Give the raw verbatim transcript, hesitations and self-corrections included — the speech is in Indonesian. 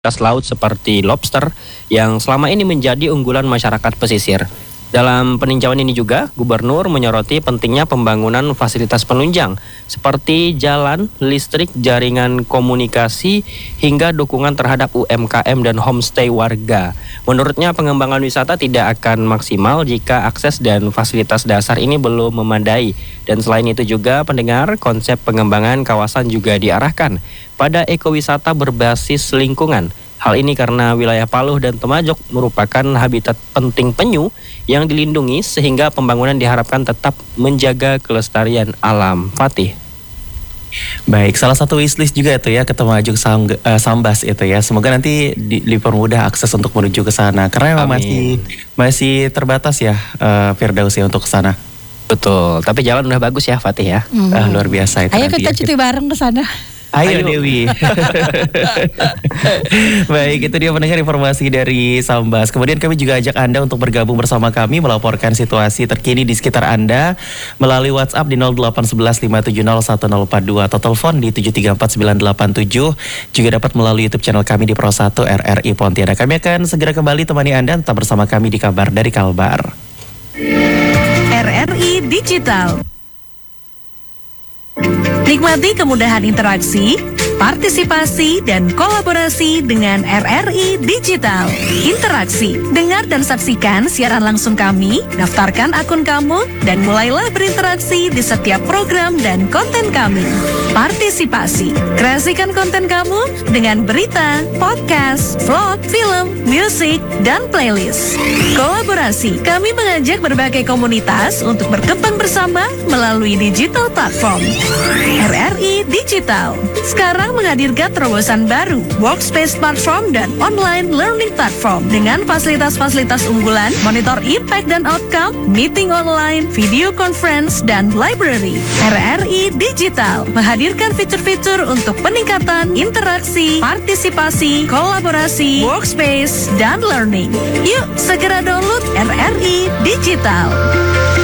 laut seperti lobster yang selama ini menjadi unggulan masyarakat pesisir. Dalam peninjauan ini juga, Gubernur menyoroti pentingnya pembangunan fasilitas penunjang seperti jalan, listrik, jaringan komunikasi, hingga dukungan terhadap U M K M dan homestay warga. Menurutnya, pengembangan wisata tidak akan maksimal jika akses dan fasilitas dasar ini belum memadai. Dan selain itu juga, pendengar, konsep pengembangan kawasan juga diarahkan pada ekowisata berbasis lingkungan. Hal ini karena wilayah Paluh dan Temajok merupakan habitat penting penyu yang dilindungi sehingga pembangunan diharapkan tetap menjaga kelestarian alam. Fatih. Baik, salah satu wishlist juga itu ya ke Temajok Sam, uh, Sambas itu ya. Semoga nanti di, dipermudah akses untuk menuju ke sana karena memang masih masih terbatas ya uh, Firdaus ya untuk ke sana. Betul, tapi jalan udah bagus ya Fatih ya. Hmm. Uh, luar biasa itu. Ayo kita ya. Cuti bareng ke sana. Ayo, Ayo Dewi. Baik, itu dia pendengar informasi dari Sambas. Kemudian kami juga ajak Anda untuk bergabung bersama kami melaporkan situasi terkini di sekitar Anda melalui WhatsApp di nol delapan satu satu lima tujuh nol satu nol empat dua atau telepon di tujuh tiga empat sembilan delapan tujuh. Juga dapat melalui YouTube channel kami di Pro satu R R I Pontianak. Kami akan segera kembali temani Anda tetap bersama kami di Kabar dari Kalbar. R R I Digital. Nikmati kemudahan interaksi, partisipasi, dan kolaborasi dengan R R I Digital. Interaksi, dengar dan saksikan siaran langsung kami, daftarkan akun kamu, dan mulailah berinteraksi di setiap program dan konten kami. Partisipasi, kreasikan konten kamu dengan berita, podcast, vlog, film, musik, dan playlist. Kolaborasi, kami mengajak berbagai komunitas untuk berkembang bersama melalui digital platform. R R I Digital sekarang menghadirkan terobosan baru, workspace platform dan online learning platform dengan fasilitas-fasilitas unggulan, monitor impact dan outcome, meeting online, video conference, dan library. R R I Digital menghadirkan fitur-fitur untuk peningkatan interaksi, partisipasi, kolaborasi, workspace, dan learning. Yuk segera download R R I Digital.